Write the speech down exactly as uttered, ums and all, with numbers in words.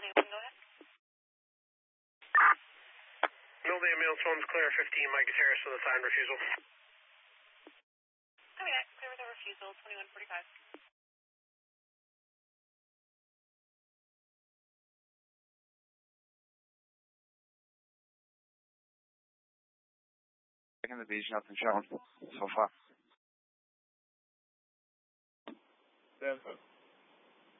Mill the ambulance, one's clear, fifteen, Mike Harris with a signed refusal. Okay, clear with a refusal, twenty-one forty-five. Second division up in Charlotte so far. Stanford.